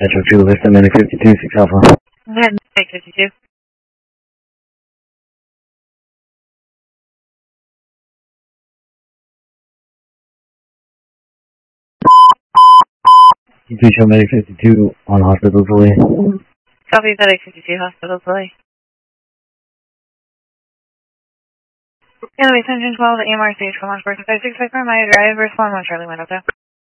Metro 2, list Medic 52, 6 Alpha. Medic 52. Please show Medic 52 on hospital fully. Copy Medic 52, hospital fully. Anyway, 1012 at EMR stage, come on, 4665 for my drive, respond 1 Charlie 1 up there.